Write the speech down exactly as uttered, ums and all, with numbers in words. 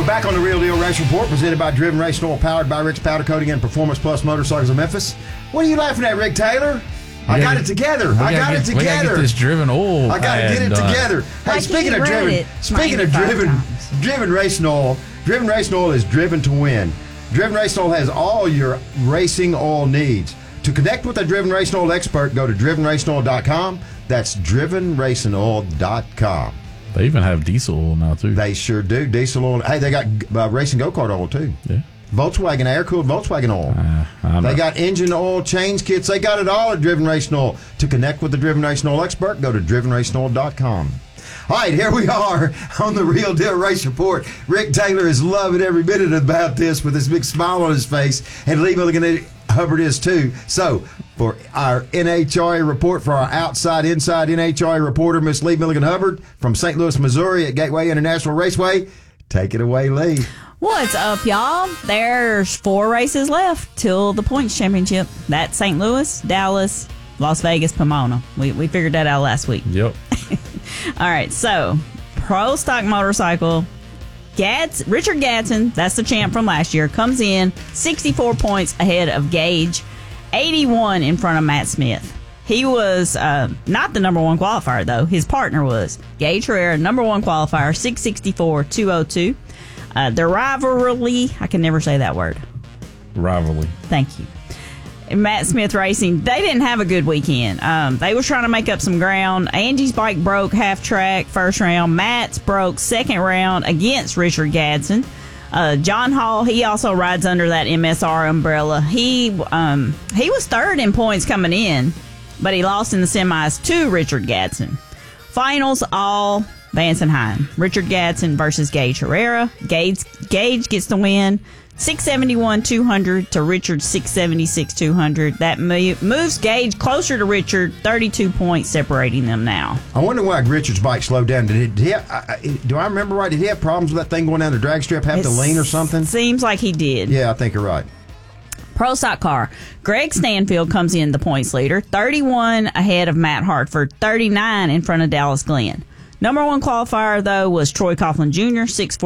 We're back on the Real Deal Race Report, presented by Driven Racing Oil, powered by Rick's Powder Coating and Performance Plus Motorcycles of Memphis. What are you laughing at, Rick Taylor? I got it together. I got it together. We gotta get this Driven Oil. I got to get it done. together. Hey, Like speaking he of read Driven, it speaking of ninety-five Driven, times. Driven Racing Oil, Driven Racing Oil is driven to win. Driven Racing Oil has all your racing oil needs. To connect with a Driven Racing Oil expert, go to driven racing oil dot com. That's driven racing oil dot com. They even have diesel oil now, too. They sure do. Diesel oil. Hey, they got uh, racing go-kart oil, too. Yeah. Volkswagen, air-cooled Volkswagen oil. Uh, they got engine oil, change kits. They got it all at Driven Racing Oil. To connect with the Driven Racing Oil expert, go to driven racing oil dot com. All right, here we are on the Real Deal Race Report. Rick Taylor is loving every minute about this with his big smile on his face, and Lee Milligan Hubbard is too. So, for our N H R A report, for our outside, inside N H R A reporter, Miss Lee Milligan Hubbard from Saint Louis, Missouri at Gateway International Raceway, take it away, Lee. What's up, y'all? There's four races left till the points championship. That's Saint Louis, Dallas, Las Vegas, Pomona. We we figured that out last week. Yep. All right, so Pro Stock Motorcycle, Gads, Richard Gadsden, that's the champ from last year, comes in sixty-four points ahead of Gage, eighty-one in front of Matt Smith. He was uh, not the number one qualifier, though. His partner was. Gage Herrera, number one qualifier, six sixty-four, two oh two. Uh, the rivalry, I can never say that word. Rivalry. Thank you. Matt Smith Racing, they didn't have a good weekend. Um, they was trying to make up some ground. Angie's bike broke half track first round. Matt's broke second round against Richard Gadsden. Uh, John Hall, he also rides under that M S R umbrella. He um, he was third in points coming in, but he lost in the semis to Richard Gadsden. Finals all Vance and Hine. Richard Gadsden versus Gage Herrera. Gage, Gage gets the win. six seventy-one, two hundred to Richard, six seventy-six, two hundred. That move, moves Gage closer to Richard, thirty-two points separating them now. I wonder why Richard's bike slowed down. Did he, did he have, I, I, do I remember right? Did he have problems with that thing going down the drag strip, have It to lean or something? Seems like he did. Yeah, I think you're right. Pro Stock Car. Greg Stanfield comes in the points leader, thirty-one ahead of Matt Hartford, thirty-nine in front of Dallas Glenn. Number one qualifier, though, was Troy Coughlin Junior, six